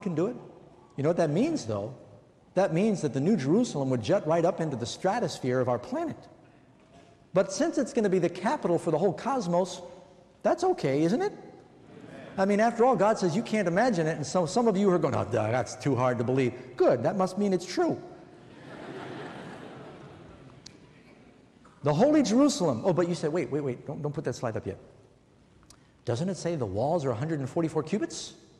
can do it. You know what that means, though? That means that the New Jerusalem would jet right up into the stratosphere of our planet. But since it's going to be the capital for the whole cosmos, that's okay, isn't it? I mean, after all, God says you can't imagine it, and so some of you are going, oh, that's too hard to believe. Good, that must mean it's true. The Holy Jerusalem. Oh, but you said, wait, don't put that slide up yet. Doesn't it say the walls are 144 cubits?